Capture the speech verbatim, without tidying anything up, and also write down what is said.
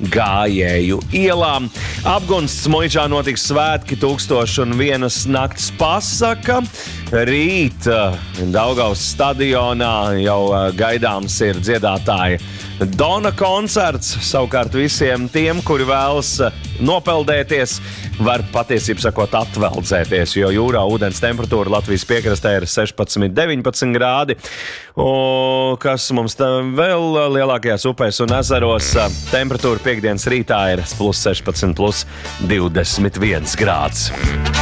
gājēju ielām. Apgunsts Muižā notiks svētki tūkstoš un vienas nakts pasaka. Rīt Daugavas stadionā jau gaidāms ir dziedātāja Dona koncerts. Savukārt visiem tiem, kuri vēlas nopeldēties, var patiesību sakot atveldzēties, jo jūrā ūdens temperatūra Latvijas piekrastē ir sešpadsmit deviņpadsmit grādi. Un kas mums vēl lielākajās upēs un ezeros temperatūra piekdienas rītā ir plus sešpadsmit, plus divdesmit viens grāds.